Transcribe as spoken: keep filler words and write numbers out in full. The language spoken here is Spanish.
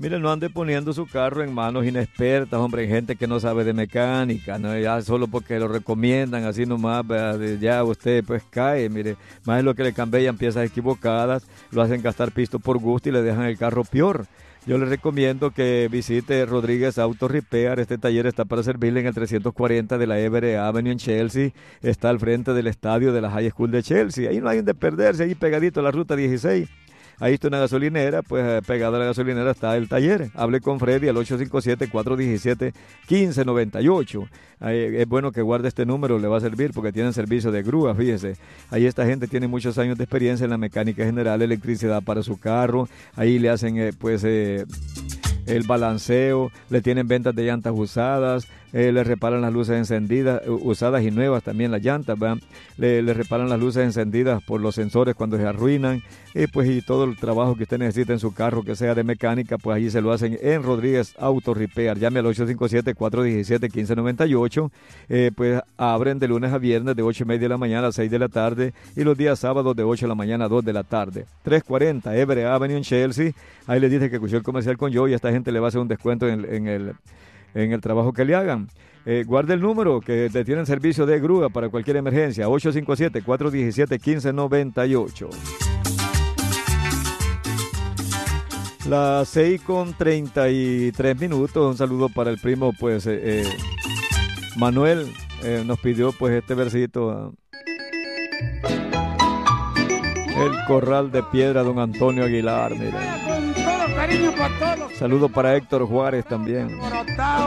Mire, no ande poniendo su carro en manos inexpertas, hombre, en gente que no sabe de mecánica, ¿no? Ya solo porque lo recomiendan, así nomás, ¿verdad? Ya usted pues cae, mire, más es lo que le cambian piezas equivocadas, lo hacen gastar pisto por gusto y le dejan el carro peor. Yo le recomiendo que visite Rodríguez Auto Repair. Este taller está para servirle en el trescientos cuarenta de la Everett Avenue en Chelsea. Está al frente del estadio de la High School de Chelsea. Ahí no hay donde perderse, ahí pegadito a la ruta dieciséis. Ahí está una gasolinera, pues pegada a la gasolinera está el taller. Hable con Freddy al ocho cinco siete, cuatro uno siete, uno cinco nueve ocho. Ahí, es bueno que guarde este número, le va a servir porque tienen servicio de grúa, fíjese. Ahí esta gente tiene muchos años de experiencia en la mecánica general, electricidad para su carro. Ahí le hacen eh, pues eh, el balanceo, le tienen ventas de llantas usadas, eh, le reparan las luces encendidas, usadas y nuevas también las llantas, ¿verdad? Le, le reparan las luces encendidas por los sensores cuando se arruinan, y pues y todo el trabajo que usted necesita en su carro que sea de mecánica, pues allí se lo hacen en Rodríguez Auto Repair. Llame al ocho cinco siete, cuatro uno siete, uno cinco nueve ocho, eh, pues abren de lunes a viernes de ocho y media de la mañana a seis de la tarde y los días sábados de ocho de la mañana a dos de la tarde. trescientos cuarenta Everett Avenue en Chelsea. Ahí le dice que escuchó el comercial con yo y a esta gente le va a hacer un descuento en el, en el, en el trabajo que le hagan. Eh, guarde el número que te tienen servicio de grúa para cualquier emergencia, ocho cinco siete, cuatro uno siete, uno cinco nueve ocho. Las seis con treinta y tres minutos. Un saludo para el primo, pues, eh, eh, Manuel. Eh, nos pidió, pues, este versito. El corral de piedra, don Antonio Aguilar, mira. Con todo cariño para todos. Saludo para Héctor Juárez también.